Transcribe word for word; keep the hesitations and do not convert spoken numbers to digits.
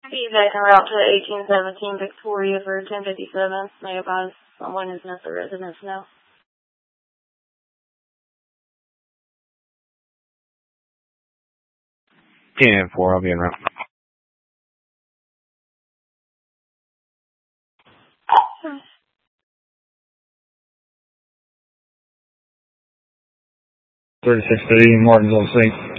Feedback en route to eighteen seventeen Victoria for ten fifty-seven. May advise someone is at the residence now. ten four, I'll be en route. thirty-six thirty, Martinsville Saint.